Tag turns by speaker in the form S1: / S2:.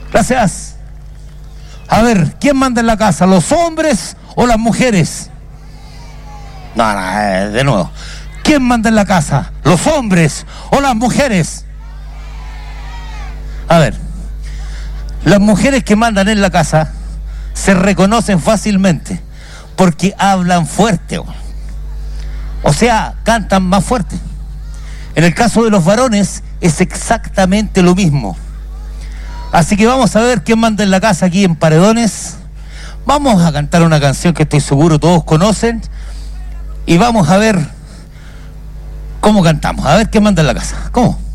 S1: Gracias. A ver, ¿quién manda en la casa? ¿Los hombres o las mujeres? No, de nuevo. ¿Quién manda en la casa? ¿Los hombres o las mujeres? A ver, las mujeres que mandan en la casa se reconocen fácilmente porque hablan fuerte, o sea, cantan más fuerte. En el caso de los varones es exactamente lo mismo. Así que vamos a ver quién manda en la casa aquí en Paredones. Vamos a cantar una canción que estoy seguro todos conocen y vamos a ver cómo cantamos, a ver quién manda en la casa. ¿Cómo?